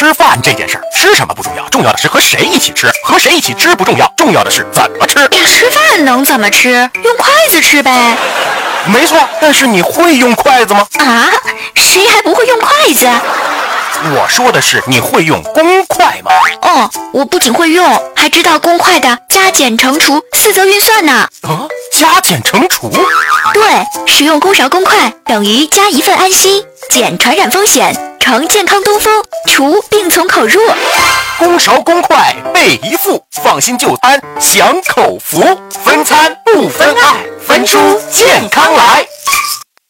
吃饭这件事儿，吃什么不重要，重要的是和谁一起吃。和谁一起吃不重要，重要的是怎么吃。 吃饭能怎么吃？用筷子吃呗。 没错，但是你会用筷子吗？ 啊，谁还不会用筷子？ 我说的是你会用公筷吗？ 哦，我不仅会用，还知道公筷的加减乘除四则运算呢。 加减乘除？ 对，使用公勺公筷等于加一份安心，减传染风险，乘健康东风，除病从口入。 公勺公筷备一副，放心就餐享口福。分餐不分爱，分出健康来。